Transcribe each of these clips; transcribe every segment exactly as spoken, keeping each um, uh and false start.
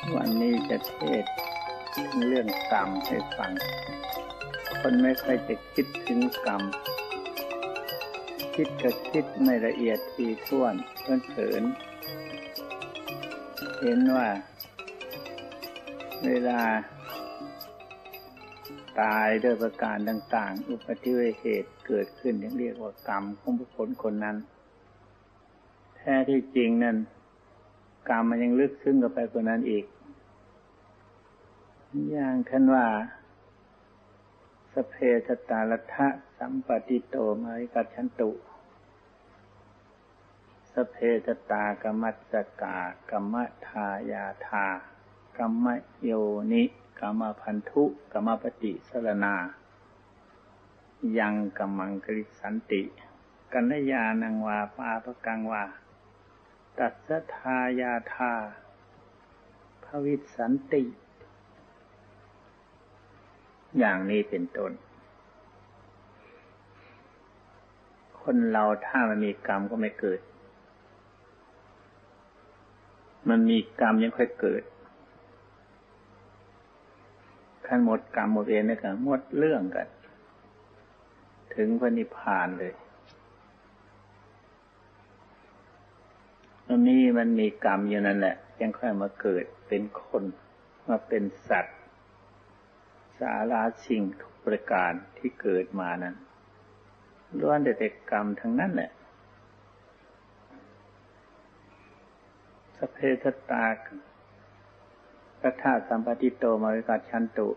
วันนี้จะเทศน์ถึงเรื่องกรรมให้ฟังคนไม่ค่อยจะคิดถึงกรรมคิดก็คิดไม่ละเอียดถี่ถ้วนเผินๆเห็นว่าเวลาตายด้วยประการต่างๆอุบัติเหตุเกิดขึ้นเรียกว่ากรรมของบุคคลคนนั้นแท้ที่จริงนั้นกรรมมันยังลึกซึ้งกว่าไปกว่านั้นอีกอย่างคันว่าสเพทตาลัทธะสัมปติโตมหิกัจฉันตุสเพทตากรรมัสสกากรรมทายาธากรรมโยนิกรรมพันธุกรรมปฏิสรณายังกัมมังคริสันติกัลยาณังวาปาปกังวาตัสสะทายาธาภวิสันติอย่างนี้เป็นต้นคนเราถ้ามันมีกรรมก็ไม่เกิดมันมีกรรมยังค่อยเกิดขั้นหมดกรรมหมดเวรเนี่ยก็หมดเรื่องกันถึงพระนิพพานเลยอันนี้มันมีกรรมอยู่นั่นแหละยังค่อยมาเกิดเป็นคนมาเป็นสัตว์สาระสิ่งทุกประการที่เกิดมานั้นล้วนแต่กรรมทั้งนั้นแหละสเพทตาลัทธะสัมปติโตมหิกัจฉันตุ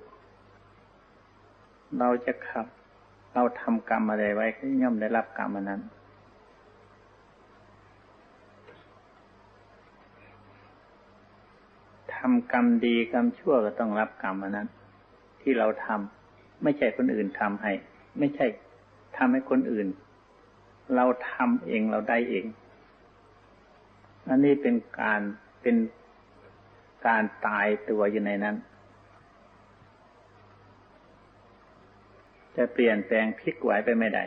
เราจะขับเราทำกรรมอะไรไว้ก็ย่อมได้รับกรรมอันนั้นทำกรรมดีกรรมชั่วก็ต้องรับกรรมอันนั้นที่เราทำไม่ใช่คนอื่นทำให้ไม่ใช่ทำให้คนอื่นเราทำเองเราได้เองอันนี้เป็นการเป็นการตายตัวอยู่ในนั้นจะเปลี่ยนแปลงพลิกไหวไปไม่ได้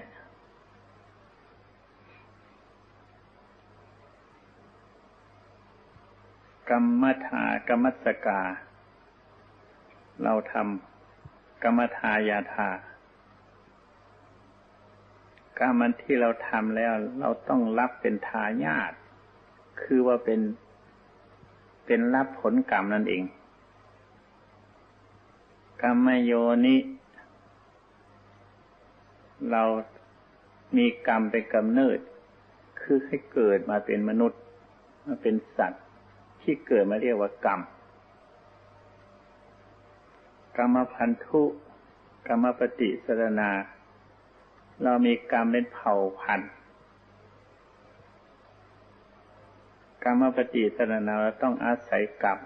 กรรมทากรรมัสสกาเราทำกรรมทายาธากรรมที่เราทำแล้วเราต้องรับเป็นทายาทคือว่าเป็นเป็นรับผลกรรมนั่นเองกรรมโยนิเรามีกรรมเป็นกำเนิดคือให้เกิดมาเป็นมนุษย์มาเป็นสัตว์ที่เกิดมาเรียกว่ากรรมกรรมพันธุกรรมปฏิสรณาเรามีกรรมเป็นเผ่าพันธุ์กรรมปฏิสรณาเราต้องอาศัยกรรม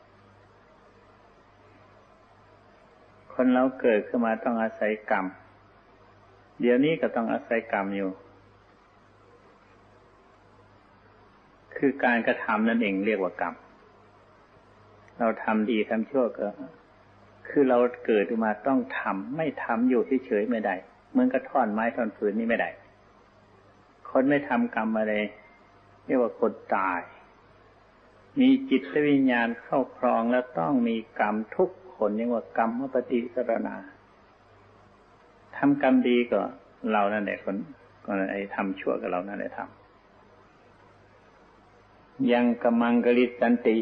คนเราเกิดขึ้นมาต้องอาศัยกรรมเดี๋ยวนี้ก็ต้องอาศัยกรรมอยู่คือการกระทำนั่นเองเรียกว่ากรรมเราทำดีทำชั่วก็คือเราเกิดขึ้นมาต้องทำไม่ทำอยู่เฉยๆไม่ได้เหมือนกระท่อนไม้ท่อนฟืนนี่ไม่ได้คนไม่ทำกรรมอะไรเรียกว่าคนตายมีจิตวิญญาณเข้าครองแล้วต้องมีกรรมทุกคนเรียกว่ากรรมปฏิสรณาทำกรรมดีก็เรานั่นแหละคนคนไอ้ทำชั่วกับเรานั่นแหละทำยังกัมมังคริสันติ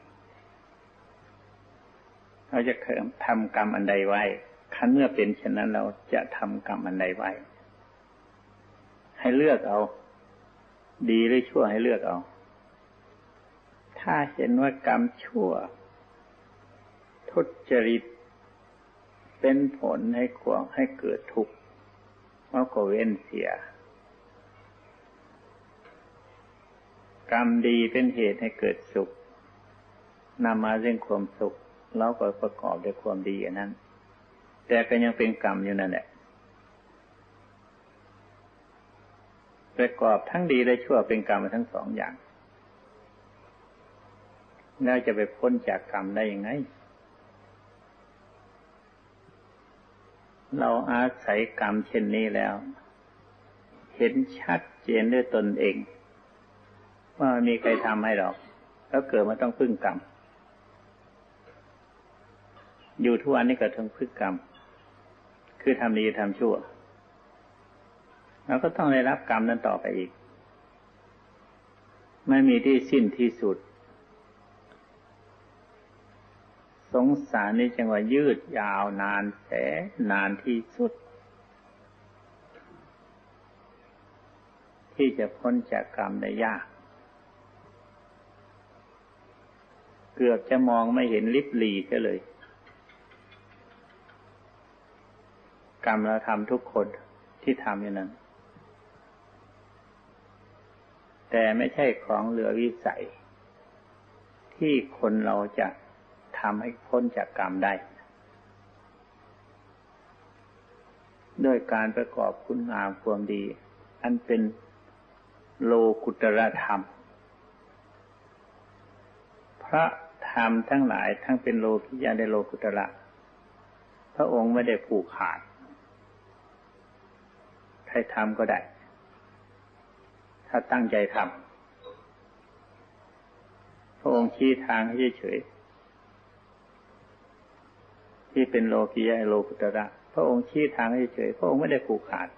เราจะทำกรรมอันใดไว้คันเมื่อเป็นเช่นนั้นเราจะทำกรรมอันใดไว้ให้เลือกเอาดีหรือชั่วให้เลือกเอาถ้าเห็นว่ากรรมชั่วทุจริตเป็นผลให้ขวางให้เกิดทุกข์เราก็เว้นเสียกรรมดีเป็นเหตุให้เกิดสุขนำมาซึ่งความสุขเราก็ประกอบด้วยความดีอย่างนั้นแต่ก็ยังเป็นกรรมอยู่นั่นแหละประกอบทั้งดีและชั่วเป็นกรรมทั้งสองอย่างแล้วจะไปพ้นจากกรรมได้ยังไงเราอาศัยกรรมเช่นนี้แล้วเห็นชัดเจนด้วยตนเองว่ามีใครทำให้หรอกแล้วเกิดมาต้องพึ่งกรรมอยู่ทุกวันนี้ก็ทั้งพฤติกรรมคือทำดีทำชั่วเราก็ต้องได้รับกรรมนั้นต่อไปอีกไม่มีที่สิ้นที่สุดสงสารนี้จังว่ายืดยาวนานแสนนานที่สุดที่จะพ้นจากกรรมได้ยากเกือบจะมองไม่เห็นลิบหลีก็เลยกรรมเราทำทุกคนที่ทำอย่างนั้นแต่ไม่ใช่ของเหลือวิสัยที่คนเราจะทำให้พ้นจากกรรมได้ด้วยการประกอบคุณงามความดีอันเป็นโลกุตรธรรมพระธรรมทั้งหลายทั้งเป็นโลกิยะและโลกุตระพระองค์ไม่ได้ผูกขาดใครทำก็ได้ถ้าตั้งใจทำพระองค์ชี้ทางให้เฉยๆที่เป็นโลกิยะโลกุตระพระองค์ชี้ทางให้เฉยพระองค์ไม่ได้ผูกขาด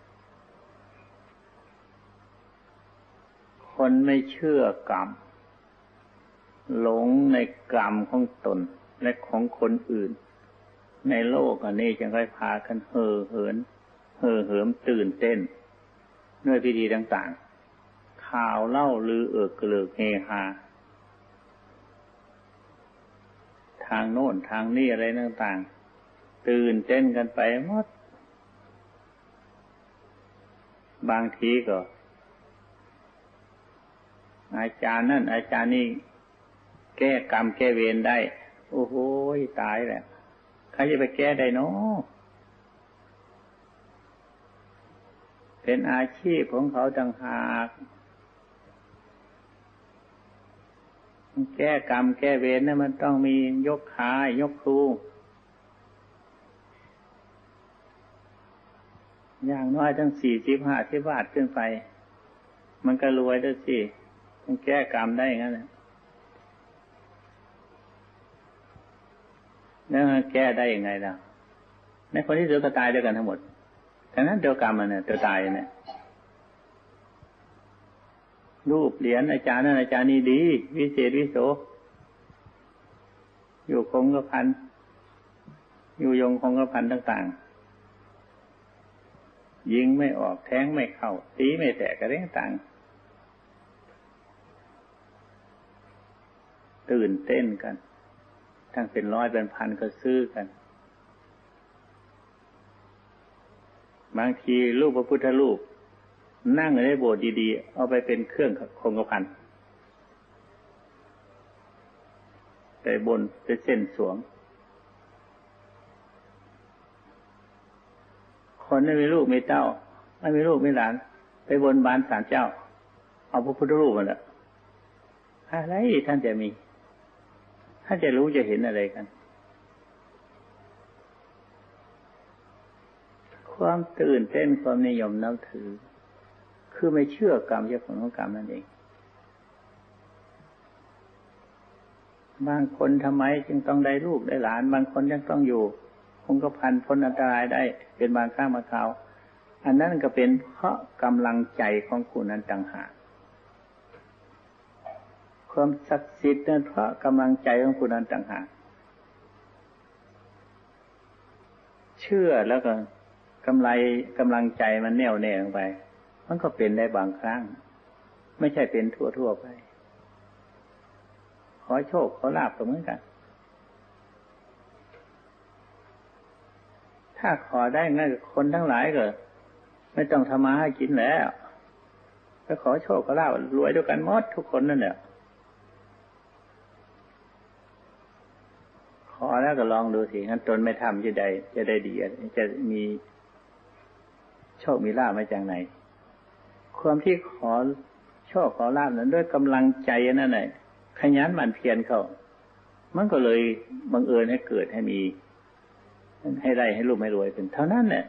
คนไม่เชื่อกรรมหลงในกรรมของตนและของคนอื่นในโลกอันนี้จึงค่อยพากันเห่อเหินเห่อเหิมตื่นเต้นด้วยพิธีต่างๆข่าวเล่าลือเอิกกระเลิกเฮฮาทางโน้นทางนี้อะไรต่างๆตื่นเต้นกันไปหมดบางทีก็อาจารย์นั่นอาจารย์นี่แก้กรรมแก้เวรได้โอ้โหตายแล้วใครจะไปแก้ได้เนาะเป็นอาชีพของเขาต่างหากแก้กรรมแก้เวรเนี่ยมันต้องมียกขายกครูอย่างน้อยตั้งสี่สิบห้าสิบบาทขึ้นไปมันก็รวยด้วยสิมันแก้กรรมได้งั้นนะแล้วแก้ได้ยังไงล่ะในคนที่เสือก็ตายด้วยกันทั้งหมดแต่นั้นเดียวกรรมมันเนี่ยเดียวตายเนี่ยรูปเหรียญอาจารย์นั่นอาจารย์นี่ดีวิเศษวิโสอยู่คงกระพันอยู่ยงคงกระพันต่างๆยิงไม่ออกแทงไม่เข้าตีไม่แตกกระเด้งต่างตื่นเต้นกันทั้งเป็นร้อยเป็นพันก็ซื้อกันบางทีรูปพระพุทธรูปนั่งในโบสถ์ดีๆเอาไปเป็นเครื่องคงกระพันไปบนไปเส้นสวงคนไม่มีลูกมีเต้าไม่มีลูกมีหลานไปบนบานศาลเจ้าเอาพระพุทธรูปมาละอะไรท่านจะมีท่านจะรู้จะเห็นอะไรกันความตื่นเต้นความนิยมนับถือคือไม่เชื่อกรรมเจ้าของกรรมนั่นเองบางคนทำไมจึงต้องได้ลูกได้หลานบางคนยังต้องอยู่คงกระพันพ้นอันตรายได้เป็นบางครั้งบางคราวอันนั้นก็เป็นเพราะกำลังใจของคุณนั้นต่างหากความศักดิ์สิทธิ์นั้นเพราะกำลังใจของคุณนั้นต่างหากเชื่อแล้วก็กำไรกำลังใจมันแน่วแน่ลงไปมันก็เป็นได้บางครั้งไม่ใช่เป็นทั่วๆไปขอโชคขอลาภก็เหมือนกันถ้าขอได้งั้นคนทั้งหลายก็ไม่ต้องทำมาหากินแล้วก็ขอโชคขอลาภรวยด้วยกันหมดทุกคนนั่นแหละขอแล้วก็ลองดูสิงั้นตนไม่ทำจะได้จะได้ดีจะมีโชคมีลาภมาจากไหนความที่ขอโชคขอลาภนั้นด้วยกำลังใจนั่นแหละขยันหมั่นเพียรเข้ามันก็เลยบังเอิญให้เกิดให้มีให้ได้ให้รูปให้รวยเป็นเท่านั้นแหละ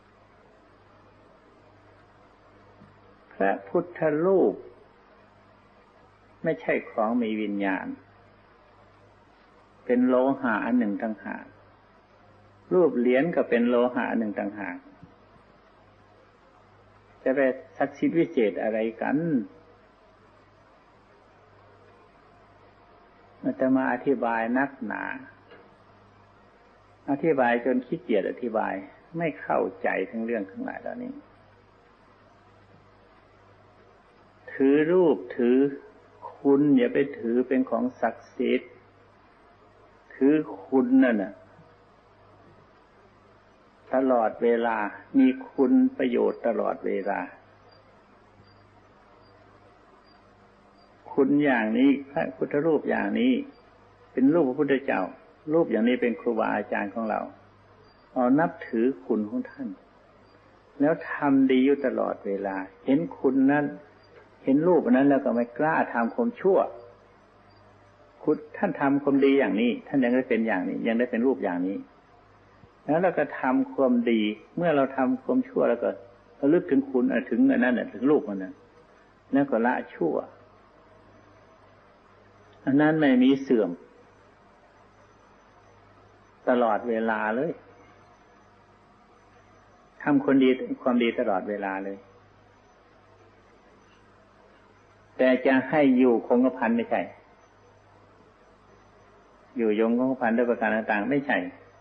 พระพุทธรูปไม่ใช่ของมีวิญญาณเป็นโลหะอันหนึ่งต่างหากรูปเหรียญก็เป็นโลหะหนึ่งต่างหากจะไปศักดิ์สิทธิ์วิเศษอะไรกันมันจะมาอธิบายนักหนาอธิบายจนขี้เกียจอธิบายไม่เข้าใจทั้งเรื่องทั้งหลายเหล่านี้ถือรูปถือคุณอย่าไปถือเป็นของศักดิ์สิทธิ์ถือคุณนั่นน่ะตลอดเวลามีคุณประโยชน์ตลอดเวลาคุณอย่างนี้พระพุทธรูปอย่างนี้เป็นรูปพระพุทธเจ้ารูปอย่างนี้เป็นครูบาอาจารย์ของเราเอานับถือคุณของท่านแล้วทำดีอยู่ตลอดเวลาเห็นคุณนั้นเห็นรูปนั้นแล้วก็ไม่กล้าทำความชั่วคุณท่านทำความดีอย่างนี้ท่านยังได้เป็นอย่างนี้ยังได้เป็นรูปอย่างนี้แล้วเราก็ทำความดีเมื่อเราทำความชั่วแล้วก็ระลึกถึงคุณถึงอันนั้นถึงรูปมันนั้นแล้วก็ละชั่วอันนั้นไม่มีเสื่อมตลอดเวลาเลยทำคนดีความดีตลอดเวลาเลยแต่จะให้อยู่คงกระพันไม่ใช่อยู่ยงคงกระพันด้วยประการต่างๆไม่ใช่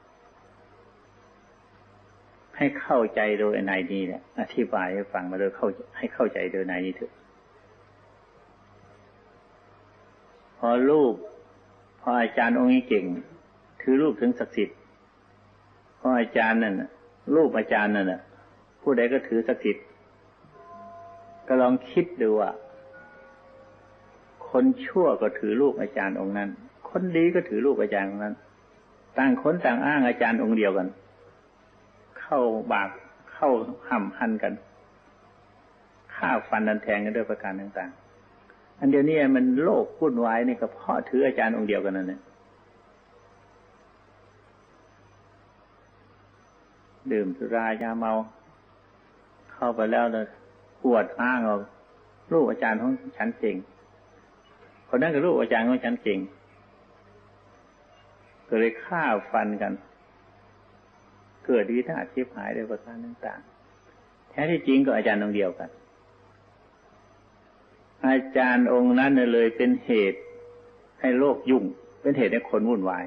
ให้เข้าใจโดยในนี้แหละอธิบายให้ฟังมาโดยเข้าให้เข้าใจโดยในนี้เถอะพอรูปพออาจารย์องค์นี้เก่งถือรูปถึงศักดิ์สิทธิ์พออาจารย์นั่นรูปอาจารย์นั่นน่ะผู้ใดก็ถือศักดิ์สิทธิ์ก็ลองคิดดูว่าคนชั่วก็ถือรูปอาจารย์องค์นั้นคนดีก็ถือรูปอาจารย์องค์นั้นต่างคนต่างอ้างอาจารย์องค์เดียวกันเข้าบากเข้าห้ำหันกันฆ่าฟันดันแทงกันด้วยประการต่างๆอันเดียวนี้มันโลกวุ่นวายนี่ก็เพราะถืออาจารย์องค์เดียวกันนั่นแหละดื่มสุรายาเมาเข้าไปแล้วเลยอวดอ้างเอาลูกอาจารย์ของฉันเก่งคนนั้นกับลูกอาจารย์ของฉันเก่งก็เลยฆ่าฟันกันเกิดวินาศชิบหายด้วยประการต่างๆแท้ที่จริงก็อาจารย์องค์เดียวกันอาจารย์องค์นั้นเลยเป็นเหตุให้โลกยุ่งเป็นเหตุให้คนวุ่นวาย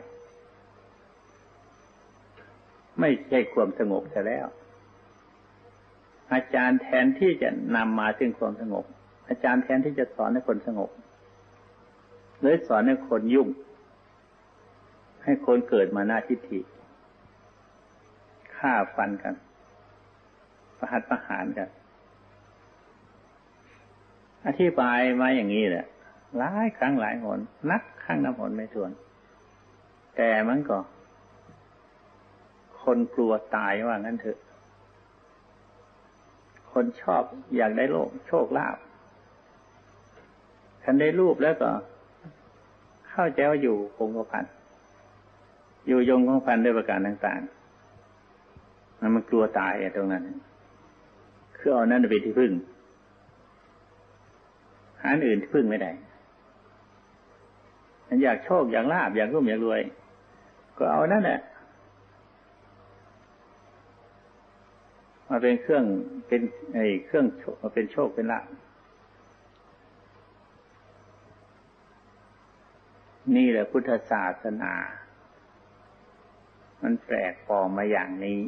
ไม่ใช่ความสงบแต่แล้วอาจารย์แทนที่จะนำมาซึ่งความสงบอาจารย์แทนที่จะสอนให้คนสงบเลยสอนให้คนยุ่งให้คนเกิดมานะทิฏฐิฆ่าฟันกันประหัตประหารกันอธิบายมาอย่างนี้แหละหลายครั้งหลายหนนักครั้งนับหนไม่ถ้วนแต่มันก็คนกลัวตายว่างั้นเถอะคนชอบอยากได้โลกโชคลาภคันได้รูปแล้วก็เข้าใจว่าอยู่คงกระพันอยู่ยงคงพันด้วยประการต่างๆมันกลัวตายตรงนั้นคือเอานั่นเป็นที่พึ่งหาอื่นที่พึ่งไม่ได้มันอยากโชคอยากลาภอยากร่ำอยากรวยก็เอานั่นแหละมาเป็นเครื่องเป็นไอ้เครื่องมาเป็นโชคเป็นลาภนี่แหละพุทธศาสนามันแปลกปลอมมาอย่างนี้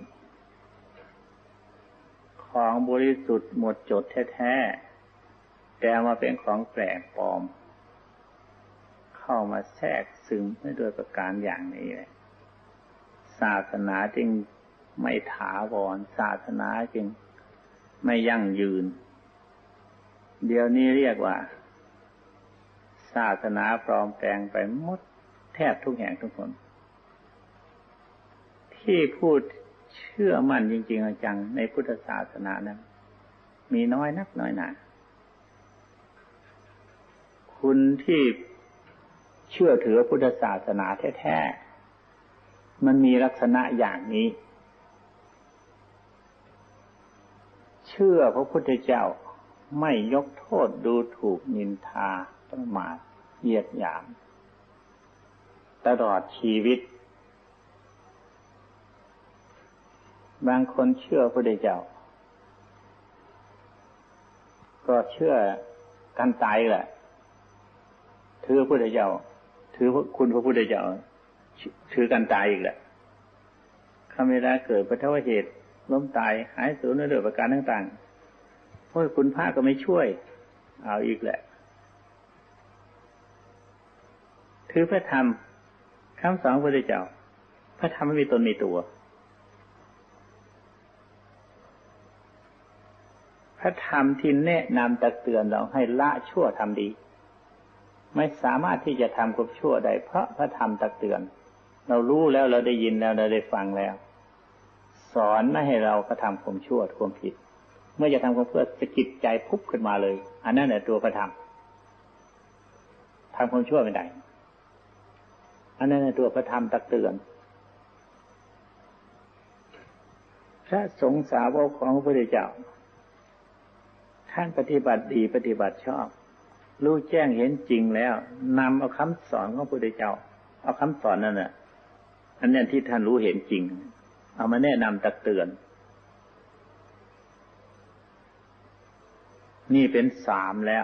ของบริสุทธิ์หมดจดแท้ๆแต่มาเป็นของแปลกปลอมเข้ามาแทรกซึมโดยประการอย่างนี้เลยศาสนาจึงไม่ถาวรศาสนาจึงไม่ยั่งยืนเดี๋ยวนี้เรียกว่าศาสนาปลอมแปลงไปหมดแทบทุกแห่งทุกคนที่พูดเชื่อมั่นจริงๆจังในพุทธศาสนานั้นมีน้อยนักน้อยหนาคุณที่เชื่อถือพุทธศาสนาแท้ๆมันมีลักษณะอย่างนี้เชื่อพระพุทธเจ้าไม่ยกโทษดูถูกนินทาประมาทเหยียดหยามตลอดชีวิตบางคนเชื่อพระพุทธเจ้าก็เชื่อกันตายแหละถือพระพุทธเจ้าถือคุณพระพุทธเจ้าถือกันตายอีกแหละคำเวลาเกิดปฐวเหตุล้มตายหายสูญด้วยประการต่างๆเพราะคุณพระก็ไม่ช่วยเอาอีกแหละถือพระธรรมคำสอนพระพุทธเจ้าพระธรรมไม่มีตนมีตัวพระธรรมที่แนะนำตักเตือนเราให้ละชั่วทำดีไม่สามารถที่จะทำความชั่วได้เพราะพระธรรมตักเตือนเรารู้แล้วเราได้ยินแล้วเราได้ฟังแล้วสอนไม่ให้เรากระทำความชั่วความผิดเมื่อจะทำความเพื่อสะกิดใจพุบขึ้นมาเลยอันนั้นแหละตัวพระธรรมทำความชั่วไม่ได้อันนั้นแหละตัวพระธรรมตักเตือนพระสงฆ์สาวกของพระพุทธเจ้าท่านปฏิบัติดีปฏิบัติชอบรู้แจ้งเห็นจริงแล้วนำเอาคำสอนของพระพุทธเจ้าเอาคำสอนนั่นน่ะอันนี้ที่ท่านรู้เห็นจริงเอามาแนะนำตักเตือนนี่เป็นสามแล้ว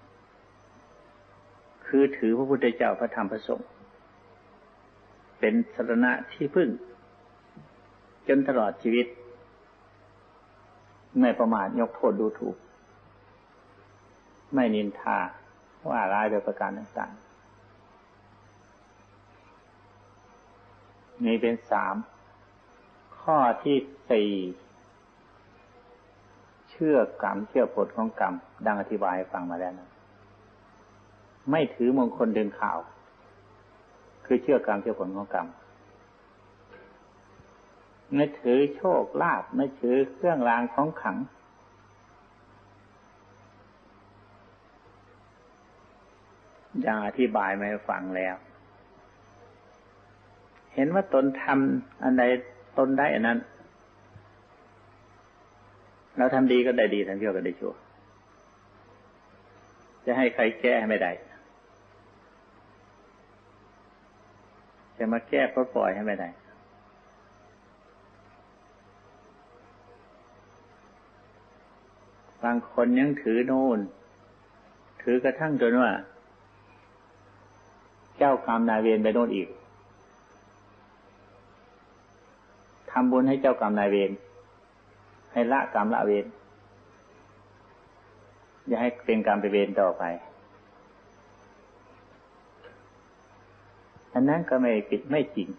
คือถือพระพุทธเจ้าพระธรรมพระสงฆ์เป็นสรณะที่พึ่งจนตลอดชีวิตไม่ประมาทยกโทษดูถูกไม่นินทาว่าร้ายโดยประการต่างๆนี่เป็นสามข้อที่สี่เชื่อกรรมเชื่อผลของกรรมดังอธิบายให้ฟังมาแล้วนะไม่ถือมงคลเดินข่าวคือเชื่อกรรมเชื่อผลของกรรมไม่ถือโชคลาภไม่ถือเครื่องรางของขลังอย่างอธิบายมาให้ฟังแล้วเห็นว่าตนทำอันใดตนได้อันนั้นเราทำดีก็ได้ดีทำชั่วก็ได้ชั่วจะให้ใครแก้ไม่ได้จะมาแก้ก็ปล่อยให้ไม่ได้บางคนยังถือโน่นถือกระทั่งจนว่าเจ้ากรรมนายเวรไปโน่นอีกทำบุญให้เจ้ากรรมนายเวรให้ละกรรมละเวรอย่าให้เป็นกรรมไปเวรต่อไปอันนั้นก็ไม่ผิดไม่จริง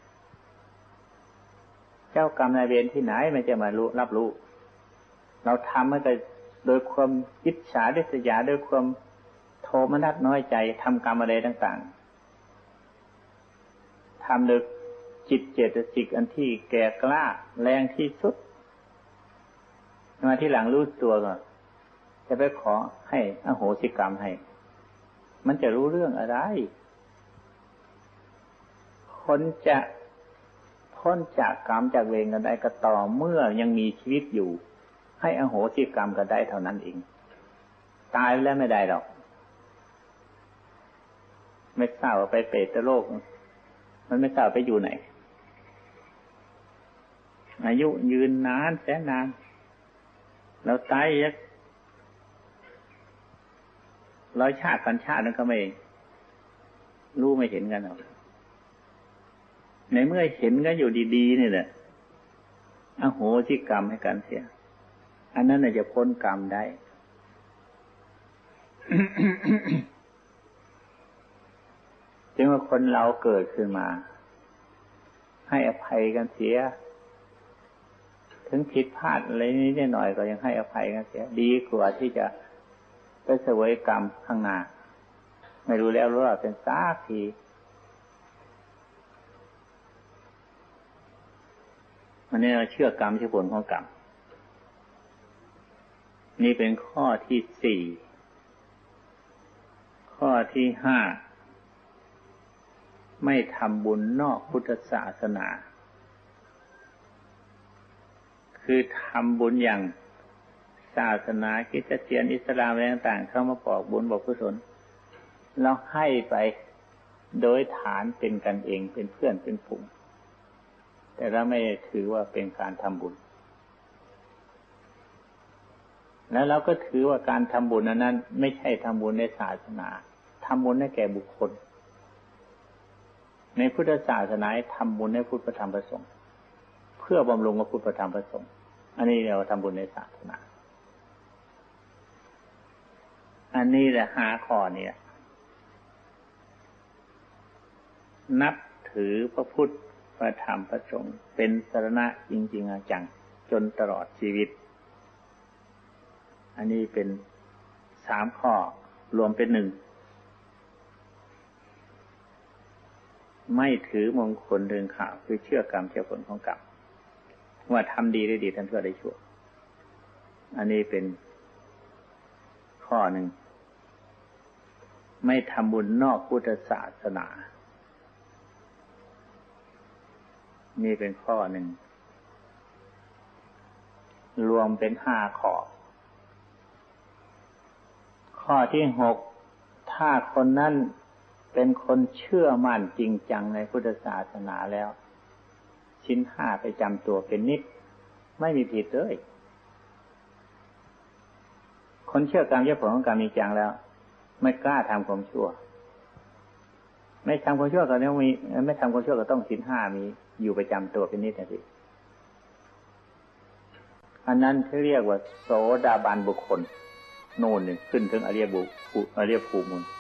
เจ้ากรรมนายเวรที่ไหนมันจะมารู้รับรู้เราทำมันก็โดยความอิจฉาริษยาด้วยความโทมนัสน้อยใจทำกรรมอะไรต่างๆทำโดยจิตเจตสิกอันที่แก่กล้าแรงที่สุดมาที่หลังรู้ตัวก็จะไปขอให้อโหสิกรรมให้มันจะรู้เรื่องอะไรคนจะพ้นจากกรรมจากเวรกันได้ก็ต่อเมื่อยังมีชีวิตอยู่ให้อโหสิกรรมกันได้เท่านั้นเองตายแล้วไม่ได้หรอกไม่ทราบว่าไปเปรตโลกมันไม่ทราบไปอยู่ไหนอายุยืนนานแสนนานแล้วตายยักร้อยชาติพันชาตินั้นก็ไม่รู้ไม่เห็นกันหรอกในเมื่อเห็นกันอยู่ดีๆนี่แหละอโหสิกรรมให้กันเสียอันนั้นน่ะจะพ้นกรรมได้ จึงว่าคนเราเกิดขึ้นมาให้อภัยกันเสียถึงผิดพลาดอะไรนิดหน่อยก็ยังให้อภัยกันเสียดีกว่าที่จะไปเสวยกรรมข้างหน้าไม่รู้แล้วรู้ว่าเป็นซากทีอันนี้เราเชื่อกรรมเชื่อผลของกรรมนี่เป็นข้อที่สี่ข้อที่ห้าไม่ทำบุญนอกพุทธศาสนาคือทำบุญอย่างศาสนาคริสเตียนอิสลามอะไรต่างๆเข้ามาบอกบุญบอกกุศลเราให้ไปโดยฐานเป็นกันเองเป็นเพื่อนเป็นฝูงแต่เราไม่ถือว่าเป็นการทำบุญแล้วเราก็ถือว่าการทำบุญนั้นไม่ใช่ทำบุญในศาสนาทำบุญให้แก่บุคคลในพุทธศาสนาทำบุญให้พุทธธรรมประสงค์เพื่อบำรุงพระพุทธธรรมประสงค์อันนี้เราทำบุญในศาสนาอันนี้แหละหาข้อเนี่ยนับถือพระพุทธพระธรรมพระสงฆ์เป็นสรณะจริงๆจังจนตลอดชีวิตอันนี้เป็นสามข้อรวมเป็นหนึ่งไม่ถือมงคลเรื่องข่าวคือเชื่อกรรมเชื่อผลของกรรมว่าทำดีได้ดีทำชั่วได้ชั่วอันนี้เป็นข้อหนึ่งไม่ทำบุญนอกพุทธศาสนานี่เป็นข้อหนึ่งรวมเป็นห้าข้อข้อที่หกถ้าคนนั้นเป็นคนเชื่อมั่นจริงจังในพุทธศาสนาแล้วชิ้นห้าไปจำตัวเป็นนิจไม่มีผิดเลยคนเชื่อกรรมเชื่อผลของกรรมมีจังแล้วไม่กล้าทำความชั่วไม่ทำความชั่วก็ต้องมีไม่ทำความชั่วก็ต้องชิ้นห้ามีอยู่ประจำตัวเป็นนิจนะสิอันนั้นที่เรียกว่าโสดาบันบุคคลโน่นนี่ขึ้นถึงอริยบุคอริยภูมิ